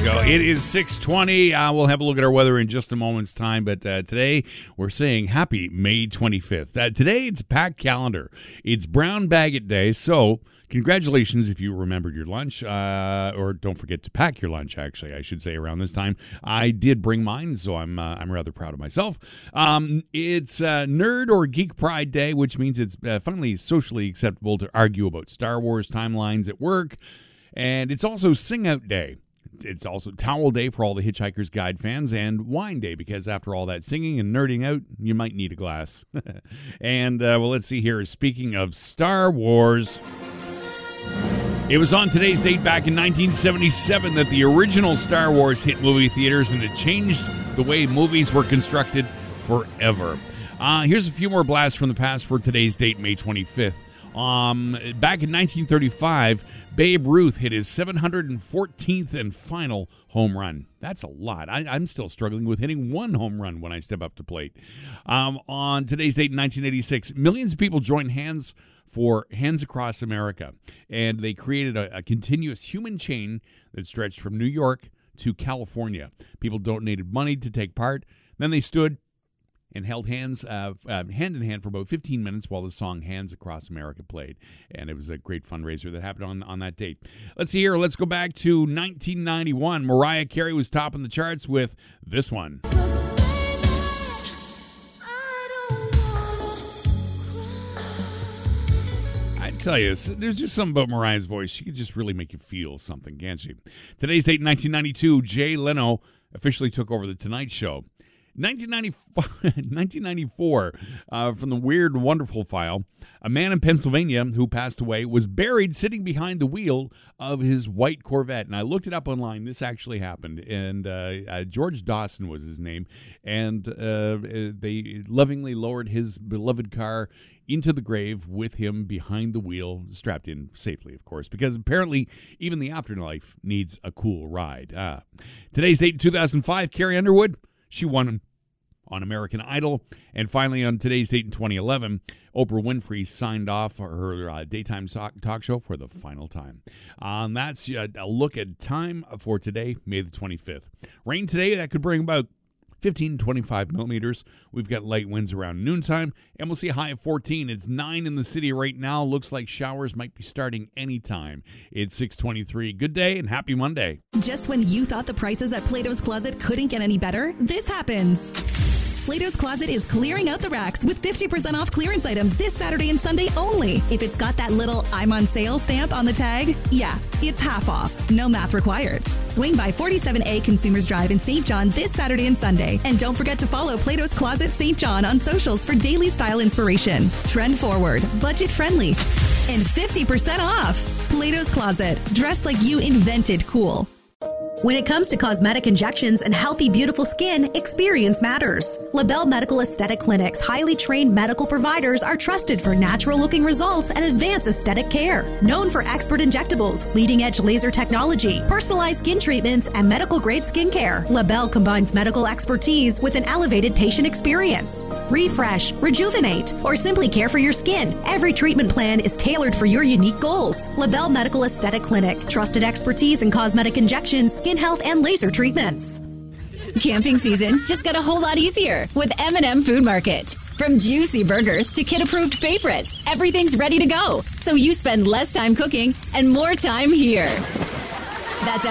go. It is 6:20. We'll have a look at our weather in just a moment's time, but today we're saying happy May 25th. Today it's a packed calendar. It's Brown Bag It Day, so congratulations if you remembered your lunch, or don't forget to pack your lunch, actually, I should say, around this time. I did bring mine, so I'm rather proud of myself. It's Nerd or Geek Pride Day, which means it's finally socially acceptable to argue about Star Wars timelines at work. And it's also Sing Out Day. It's also Towel Day for all the Hitchhiker's Guide fans, and Wine Day, because after all that singing and nerding out, you might need a glass. And, well, let's see here. Speaking of Star Wars, it was on today's date back in 1977 that the original Star Wars hit movie theaters, and it changed the way movies were constructed forever. Here's a few more blasts from the past for today's date, May 25th. Back in 1935, Babe Ruth hit his 714th and final home run. That's a lot. I'm still struggling with hitting one home run when I step up to plate. On today's date in 1986, millions of people joined hands for Hands Across America, and they created a continuous human chain that stretched from New York to California. People donated money to take part. Then they stood and held hands hand in hand for about 15 minutes while the song Hands Across America played. And it was a great fundraiser that happened on that date. Let's see here. Let's go back to 1991. Mariah Carey was topping the charts with this one. I tell you, there's just something about Mariah's voice. She could just really make you feel something, can't she? Today's date, 1992, Jay Leno officially took over The Tonight Show. 1994, from the Weird and Wonderful file, a man in Pennsylvania who passed away was buried sitting behind the wheel of his white Corvette. And I looked it up online. This actually happened. And George Dawson was his name. And they lovingly lowered his beloved car into the grave with him behind the wheel, strapped in safely, of course, because apparently even the afterlife needs a cool ride. Today's date, 2005, Carrie Underwood. She won on American Idol. And finally, on today's date in 2011, Oprah Winfrey signed off her daytime talk show for the final time. That's a look at time for today, May the 25th. Rain today, that could bring about 15 to 25 millimeters. We've got light winds around noontime, and we'll see a high of 14. It's 9 in the city right now. Looks like showers might be starting anytime. It's 6:23. Good day and happy Monday. Just when you thought the prices at Plato's Closet couldn't get any better, this happens. Plato's Closet is clearing out the racks with 50% off clearance items this Saturday and Sunday only. If it's got that little I'm on sale stamp on the tag, yeah, it's half off. No math required. Swing by 47A Consumers Drive in St. John this Saturday and Sunday. And don't forget to follow Plato's Closet St. John on socials for daily style inspiration. Trend forward, budget friendly, and 50% off. Plato's Closet. Dress like you invented cool. When it comes to cosmetic injections and healthy, beautiful skin, experience matters. LaBelle Medical Aesthetic Clinic's highly trained medical providers are trusted for natural-looking results and advanced aesthetic care. Known for expert injectables, leading-edge laser technology, personalized skin treatments, and medical-grade skincare, LaBelle combines medical expertise with an elevated patient experience. Refresh, rejuvenate, or simply care for your skin. Every treatment plan is tailored for your unique goals. LaBelle Medical Aesthetic Clinic, trusted expertise in cosmetic injections, skin health, and laser treatments. Camping season just got a whole lot easier with M&M Food Market. From juicy burgers to kid-approved favorites, everything's ready to go. So you spend less time cooking and more time here. That's